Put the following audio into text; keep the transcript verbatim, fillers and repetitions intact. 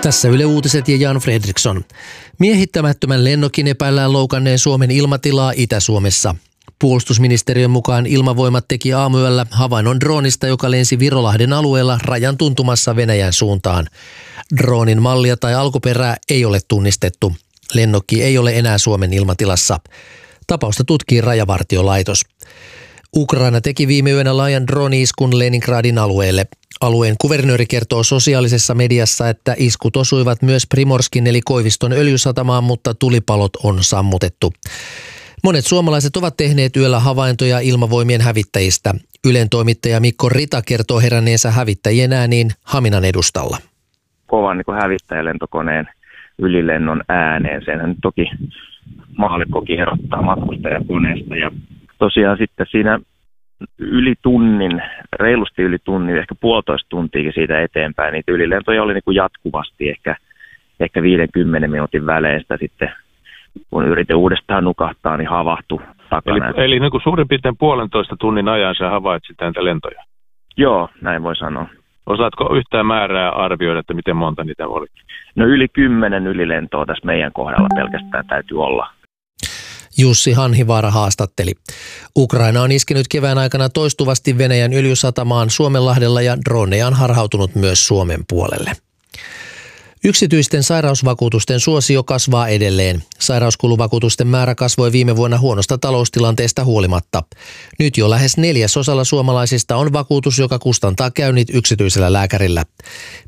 Tässä Yle Uutiset ja Jan Fredriksson. Miehittämättömän lennokin epäillään loukanneen Suomen ilmatilaa Itä-Suomessa. Puolustusministeriön mukaan Ilmavoimat teki aamuyöllä havainnon droonista, joka lensi Virolahden alueella rajan tuntumassa Venäjän suuntaan. Droonin mallia tai alkuperää ei ole tunnistettu. Lennokki ei ole enää Suomen ilmatilassa. Tapausta tutkii Rajavartiolaitos. Ukraina teki viime yönä laajan drooni-iskun Leningradin alueelle. Alueen kuvernööri kertoo sosiaalisessa mediassa, että iskut osuivat myös Primorskin eli Koiviston öljysatamaan, mutta tulipalot on sammutettu. Monet suomalaiset ovat tehneet yöllä havaintoja ilmavoimien hävittäjistä. Ylen toimittaja Mikko Rita kertoo heränneensä hävittäjien ääniin Haminan edustalla. Kovan niin kuin hävittäjälentokoneen ylilennon ääneen. Senhän nyt toki maallikkokin erottaa matkustajakoneesta. Ja tosiaan sitten siinä yli tunnin, reilusti yli tunnin, ehkä puolitoista tuntiakin siitä eteenpäin, niitä ylilentoja oli niin kuin jatkuvasti, ehkä, ehkä viidenkymmenen minuutin väleistä sitten, kun yritin uudestaan nukahtaa, niin havahtui takana. Eli, eli niin kuin suurin piirtein puolentoista tunnin ajan sä havaitsit näitä lentoja? Joo, näin voi sanoa. Osaatko yhtään määrää arvioida, että miten monta niitä oli? No yli kymmenen ylilentoa tässä meidän kohdalla pelkästään täytyy olla. Jussi Hanhivaara haastatteli. Ukraina on iskenyt kevään aikana toistuvasti Venäjän öljysatamaan Suomenlahdella ja droneja on harhautunut myös Suomen puolelle. Yksityisten sairausvakuutusten suosio kasvaa edelleen. Sairauskuluvakuutusten määrä kasvoi viime vuonna huonosta taloustilanteesta huolimatta. Nyt jo lähes neljäsosalla suomalaisista on vakuutus, joka kustantaa käynnit yksityisellä lääkärillä.